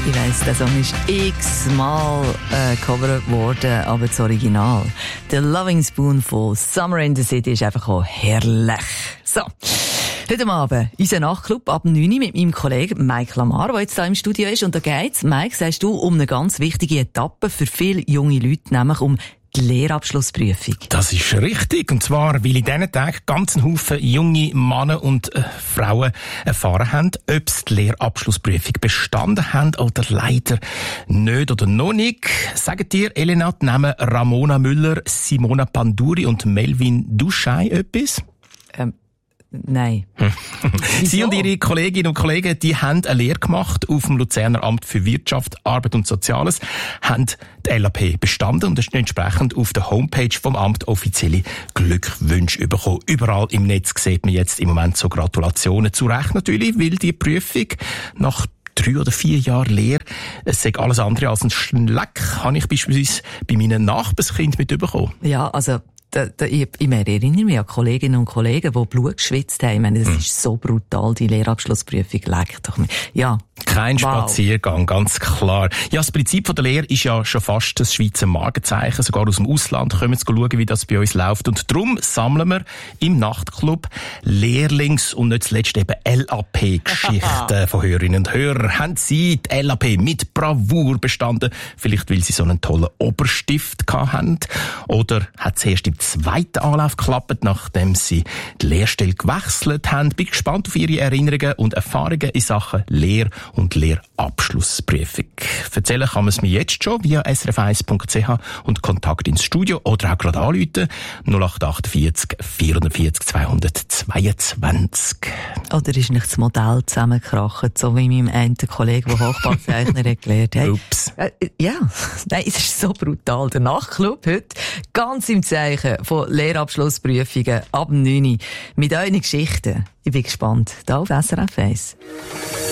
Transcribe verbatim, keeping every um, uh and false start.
Ich weiss, der Song ist x-mal äh, gecovert worden, aber das Original, The Loving Spoonful, Summer in the City, ist einfach auch herrlich. So. Heute Abend unser Nachtclub ab neun Uhr mit meinem Kollegen Mike Lamar, der jetzt hier im Studio ist. Und da geht's, Mike, sagst du, um eine ganz wichtige Etappe für viele junge Leute, nämlich um die Lehrabschlussprüfung. Das ist richtig. Und zwar, weil in diesen Tagen ganz ein Haufen junge Männer und äh, Frauen erfahren haben, ob sie die Lehrabschlussprüfung bestanden haben oder leider nicht oder noch nicht. Sagen dir, Elena, die Namen Ramona Müller, Simona Panduri und Melvin Duschei etwas? Ähm. Nein. Sie und ihre Kolleginnen und Kollegen, die haben eine Lehre gemacht auf dem Luzerner Amt für Wirtschaft, Arbeit und Soziales, haben die L A P bestanden und entsprechend auf der Homepage vom Amt offizielle Glückwünsche bekommen. Überall im Netz sieht man jetzt im Moment so Gratulationen. Zu Recht natürlich, weil die Prüfung nach drei oder vier Jahre Lehre, es sei alles andere als ein Schleck, habe ich beispielsweise bei meinen Nachbarskind mitbekommen. Ja, also Da, da, ich, ich erinnere mich an Kolleginnen und Kollegen, die Blut geschwitzt haben. Ich meine, das mm. ist so brutal, die Lehrabschlussprüfung. Leck doch mir. Ja. Kein wow. Spaziergang, ganz klar. Ja, das Prinzip von der Lehre ist ja schon fast das Schweizer Markenzeichen. Sogar aus dem Ausland können wir schauen, wie das bei uns läuft. Und darum sammeln wir im Nachtclub Lehrlings- und nicht zuletzt eben L A P-Geschichten von Hörerinnen und Hörern. Haben Sie die L A P mit Bravour bestanden? Vielleicht, weil Sie so einen tollen Oberstift hatten? Oder hat es erst im zweiten Anlauf geklappt, nachdem Sie die Lehrstelle gewechselt haben? Bin gespannt auf Ihre Erinnerungen und Erfahrungen in Sachen Lehre und Lehrabschlussprüfung. Erzählen kann man es mir jetzt schon via s r f eins punkt c h und Kontakt ins Studio oder auch gerade anrufen null acht vier acht vier vier zwei zwei zwei. Oder ist nicht das Modell zusammengekracht, so wie meinem einen Kollegen, der Hochbauzeichner erklärt hat. Ups. Äh, ja, nein, es ist so brutal. Der Nachtclub heute ganz im Zeichen von Lehrabschlussprüfungen ab neun Uhr mit euren Geschichten. Ich bin gespannt. Da auf S R F eins.